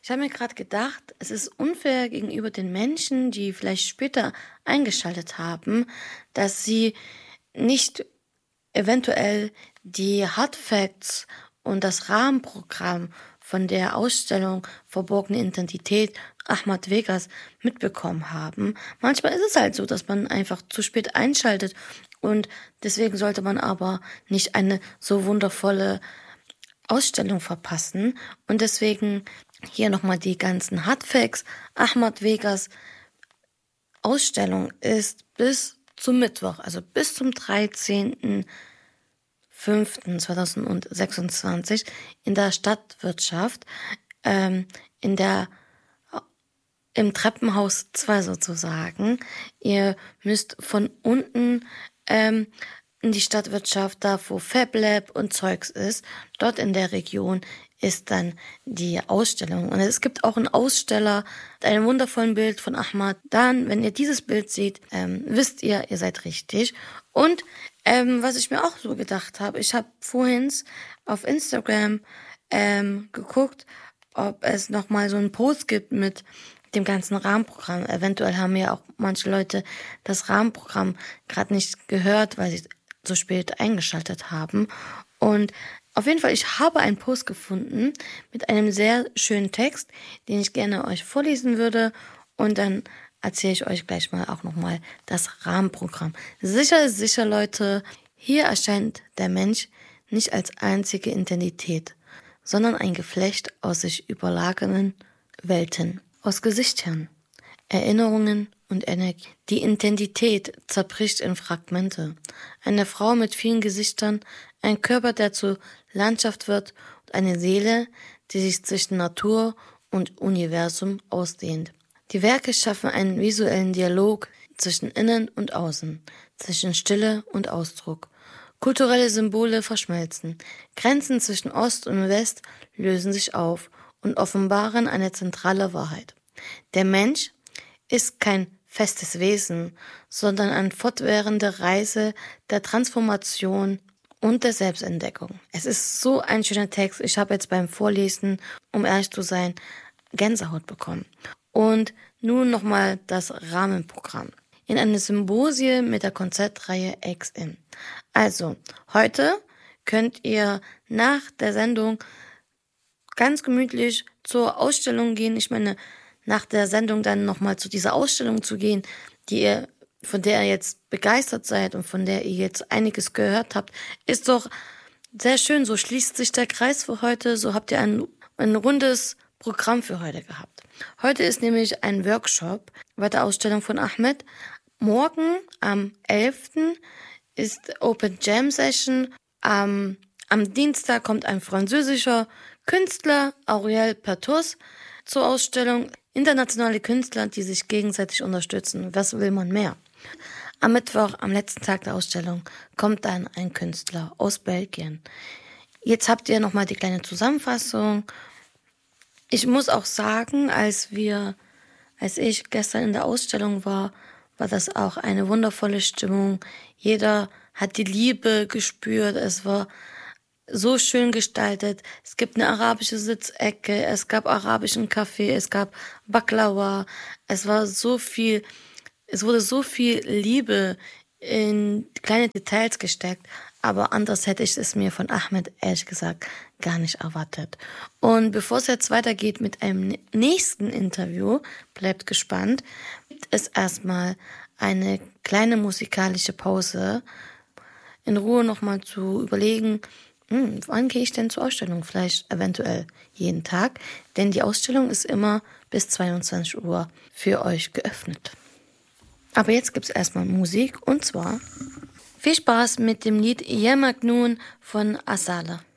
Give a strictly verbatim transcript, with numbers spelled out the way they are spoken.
Ich habe mir gerade gedacht, es ist unfair gegenüber den Menschen, die vielleicht später eingeschaltet haben, dass sie nicht eventuell die Hard Facts und das Rahmenprogramm von der Ausstellung Verborgene Identität Ahmad Vegas mitbekommen haben. Manchmal ist es halt so, dass man einfach zu spät einschaltet und deswegen sollte man aber nicht eine so wundervolle Ausstellung verpassen. Und deswegen hier nochmal die ganzen Hardfacts. Ahmad Vegas Ausstellung ist bis zum Mittwoch, also bis zum dreizehnten fünften zweitausendsechsundzwanzig in der Stadtwirtschaft, ähm, in der im Treppenhaus zwei sozusagen. Ihr müsst von unten ähm, in die Stadtwirtschaft, da wo FabLab und Zeugs ist, dort in der Region ist dann die Ausstellung. Und es gibt auch einen Aussteller mit einem wundervollen Bild von Ahmad. Dann, wenn ihr dieses Bild seht, ähm, wisst ihr, ihr seid richtig. Und ähm, was ich mir auch so gedacht habe, ich habe vorhin auf Instagram ähm, geguckt, ob es nochmal so einen Post gibt mit dem ganzen Rahmenprogramm. Eventuell haben ja auch manche Leute das Rahmenprogramm gerade nicht gehört, weil sie so spät eingeschaltet haben. Und auf jeden Fall, ich habe einen Post gefunden mit einem sehr schönen Text, den ich gerne euch vorlesen würde. Und dann erzähle ich euch gleich mal auch nochmal das Rahmenprogramm. Sicher ist sicher, Leute, hier erscheint der Mensch nicht als einzige Identität, sondern ein Geflecht aus sich überlagernden Welten, aus Gesichtern, Erinnerungen und Energie. Die Identität zerbricht in Fragmente. Eine Frau mit vielen Gesichtern, ein Körper, der zur Landschaft wird und eine Seele, die sich zwischen Natur und Universum ausdehnt. Die Werke schaffen einen visuellen Dialog zwischen Innen und Außen, zwischen Stille und Ausdruck. Kulturelle Symbole verschmelzen. Grenzen zwischen Ost und West lösen sich auf und offenbaren eine zentrale Wahrheit. Der Mensch ist kein festes Wesen, sondern eine fortwährende Reise der Transformation und der Selbstentdeckung. Es ist so ein schöner Text. Ich habe jetzt beim Vorlesen, um ehrlich zu sein, Gänsehaut bekommen. Und nun nochmal das Rahmenprogramm. In einem Symposium mit der Konzertreihe X M. Also, heute könnt ihr nach der Sendung ganz gemütlich zur Ausstellung gehen. Ich meine, nach der Sendung dann nochmal zu dieser Ausstellung zu gehen, die ihr, von der ihr jetzt begeistert seid und von der ihr jetzt einiges gehört habt, ist doch sehr schön. So schließt sich der Kreis für heute. So habt ihr ein, ein rundes Programm für heute gehabt. Heute ist nämlich ein Workshop bei der Ausstellung von Ahmed. Morgen am elften ist Open Jam Session. Am, am Dienstag kommt ein französischer Künstler, Auriel Pertus, zur Ausstellung. Internationale Künstler, die sich gegenseitig unterstützen. Was will man mehr? Am Mittwoch, am letzten Tag der Ausstellung, kommt dann ein Künstler aus Belgien. Jetzt habt ihr nochmal die kleine Zusammenfassung. Ich muss auch sagen, als wir, als ich gestern in der Ausstellung war, war das auch eine wundervolle Stimmung. Jeder hat die Liebe gespürt. Es war so schön gestaltet. Es gibt eine arabische Sitzecke, es gab arabischen Kaffee, es gab Baklava. Es war so viel, es wurde so viel Liebe in kleine Details gesteckt. Aber anders hätte ich es mir von Ahmed, ehrlich gesagt, gar nicht erwartet. Und bevor es jetzt weitergeht mit einem nächsten Interview, bleibt gespannt, gibt es erstmal eine kleine musikalische Pause, in Ruhe nochmal zu überlegen, hm, wann gehe ich denn zur Ausstellung? Vielleicht eventuell jeden Tag, denn die Ausstellung ist immer bis zweiundzwanzig Uhr für euch geöffnet. Aber jetzt gibt es erstmal Musik und zwar viel Spaß mit dem Lied Ya Majnoon von Asala.